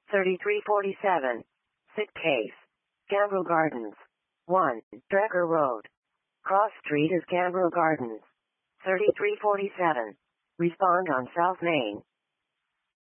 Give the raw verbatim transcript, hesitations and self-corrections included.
thirty-three forty-seven. Sick case. Gambro Gardens. one. Drecker Road. Cross Street is Gambro Gardens. thirty-three forty-seven. Respond on South Main.